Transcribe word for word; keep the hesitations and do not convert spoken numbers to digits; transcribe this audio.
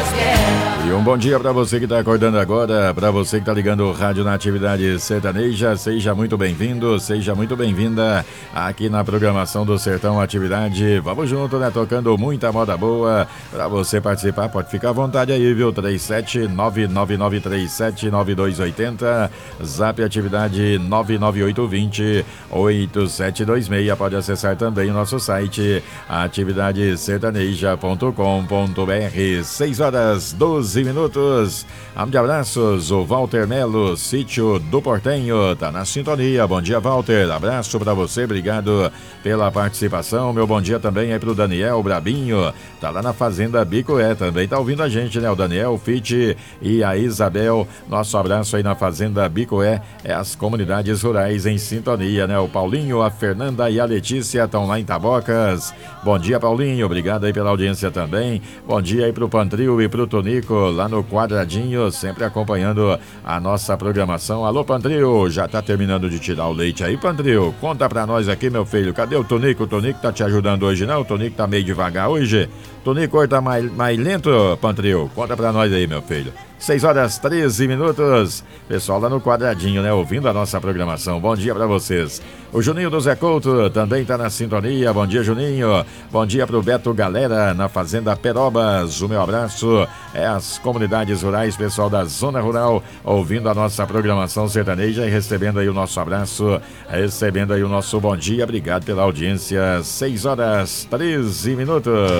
E um bom dia para você que está acordando agora, para você que está ligando o rádio na atividade sertaneja, seja muito bem-vindo, seja muito bem-vinda aqui na programação do Sertão Atividade. Vamos junto, né? Tocando muita moda boa. Para você participar, pode ficar à vontade aí, viu? três sete nove nove nove três sete nove dois oito zero, Zap Atividade nove nove oito dois zero oito sete dois seis. Pode acessar também o nosso site atividade sertaneja ponto com ponto br. seis horas doze minutos. Amo de abraços, o Walter Melo, Sítio do Portenho, tá na sintonia. Bom dia, Walter. Abraço pra você, obrigado pela participação. Meu bom dia também aí pro Daniel Brabinho, tá lá na Fazenda Bicoé, também tá ouvindo a gente, né? O Daniel, o Fite e a Isabel. Nosso abraço aí na Fazenda Bicoé, é as comunidades rurais em sintonia, né? O Paulinho, a Fernanda e a Letícia estão lá em Tabocas. Bom dia, Paulinho, obrigado aí pela audiência também. Bom dia aí pro Pantril e pro Tonico, lá no Quadradinho, sempre acompanhando a nossa programação. Alô, Pantril, já tá terminando de tirar o leite aí, Pantril? Conta pra nós aqui, meu filho, cadê o Tonico? O Tonico tá te ajudando hoje, não? O Tonico tá meio devagar hoje. Tonico hoje tá mais, mais lento, Pantril? Conta pra nós aí, meu filho. seis horas treze minutos. Pessoal lá no Quadradinho, né? Ouvindo a nossa programação. Bom dia pra vocês. O Juninho do Zé Couto também tá na sintonia. Bom dia, Juninho. Bom dia pro Beto Galera, na Fazenda Perobas. O meu abraço é as comunidades rurais, pessoal da Zona Rural, ouvindo a nossa programação sertaneja e recebendo aí o nosso abraço, recebendo aí o nosso bom dia. Obrigado pela audiência. seis horas treze minutos.